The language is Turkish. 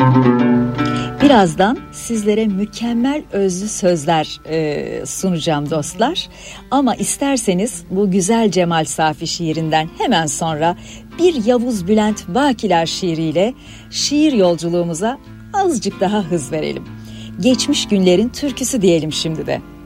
Birazdan sizlere mükemmel özlü sözler sunacağım dostlar. Ama isterseniz bu güzel Cemal Safi şiirinden hemen sonra bir Yavuz Bülent Bakiler şiiriyle şiir yolculuğumuza azıcık daha hız verelim. Geçmiş günlerin türküsü diyelim şimdi de.